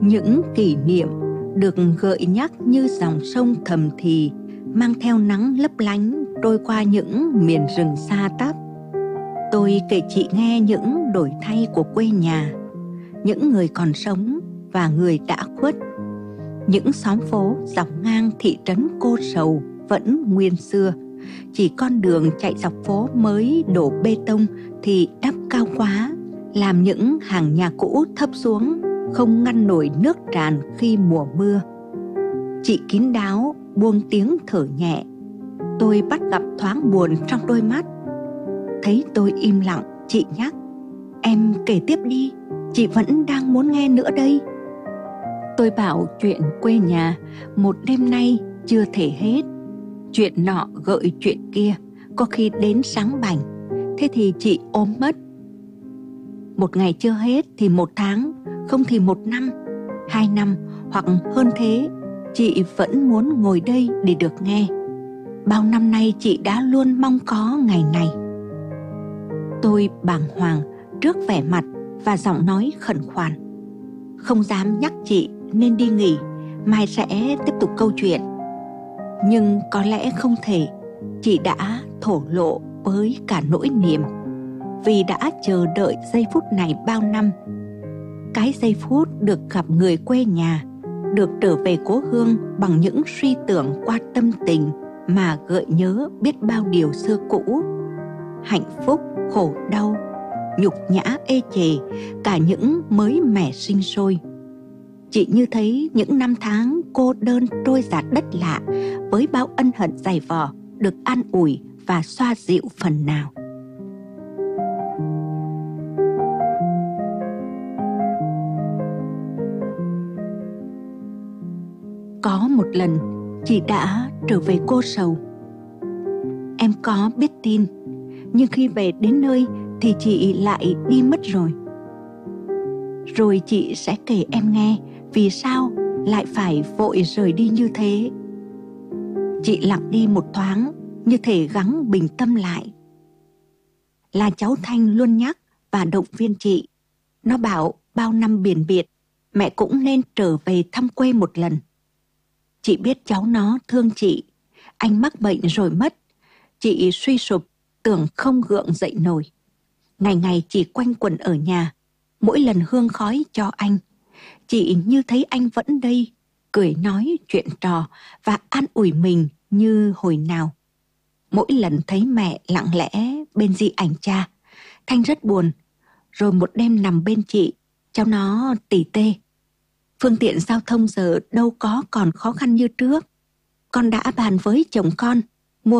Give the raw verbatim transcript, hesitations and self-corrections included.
Những kỷ niệm được gợi nhắc như dòng sông thầm thì, mang theo nắng lấp lánh trôi qua những miền rừng xa tắp. Tôi kể chị nghe những đổi thay của quê nhà, những người còn sống và người đã khuất. Những xóm phố dọc ngang thị trấn Cô Sầu vẫn nguyên xưa, chỉ con đường chạy dọc phố mới đổ bê tông thì đắp cao quá, làm những hàng nhà cũ thấp xuống, không ngăn nổi nước tràn khi mùa mưa. Chị kín đáo buông tiếng thở nhẹ. Tôi bắt gặp thoáng buồn trong đôi mắt. Thấy tôi im lặng, chị nhắc: "Em kể tiếp đi, chị vẫn đang muốn nghe nữa đây." Tôi bảo chuyện quê nhà một đêm nay chưa thể hết. Chuyện nọ gợi chuyện kia, có khi đến sáng bảnh. Thế thì chị ốm mất. Một ngày chưa hết thì một tháng, không thì một năm, hai năm hoặc hơn thế, chị vẫn muốn ngồi đây để được nghe. Bao năm nay chị đã luôn mong có ngày này. Tôi bàng hoàng trước vẻ mặt và giọng nói khẩn khoản. Không dám nhắc chị nên đi nghỉ, mai sẽ tiếp tục câu chuyện. Nhưng có lẽ không thể, chị đã thổ lộ với cả nỗi niềm, vì đã chờ đợi giây phút này bao năm. Cái giây phút được gặp người quê nhà, được trở về cố hương bằng những suy tưởng qua tâm tình mà gợi nhớ biết bao điều xưa cũ. Hạnh phúc, khổ đau, nhục nhã ê chề, cả những mới mẻ sinh sôi. Chị như thấy những năm tháng cô đơn trôi dạt đất lạ, với bao ân hận dày vò, được an ủi và xoa dịu phần nào. Có một lần, chị đã trở về Cô Sầu. Em có biết tin, nhưng khi về đến nơi thì chị lại đi mất rồi. Rồi chị sẽ kể em nghe vì sao lại phải vội rời đi như thế. Chị lặng đi một thoáng, như thể gắng bình tâm lại. Là cháu Thanh luôn nhắc và động viên chị. Nó bảo bao năm biển biệt, mẹ cũng nên trở về thăm quê một lần. Chị biết cháu nó thương chị. Anh mắc bệnh rồi mất. Chị suy sụp, tưởng không gượng dậy nổi. Ngày ngày chị quanh quẩn ở nhà, mỗi lần hương khói cho anh. Chị như thấy anh vẫn đây, cười nói chuyện trò và an ủi mình như hồi nào. Mỗi lần thấy mẹ lặng lẽ bên di ảnh cha, Thanh rất buồn. Rồi một đêm nằm bên chị, cháu nó tỉ tê. Phương tiện giao thông giờ đâu có còn khó khăn như trước. Con đã bàn với chồng con,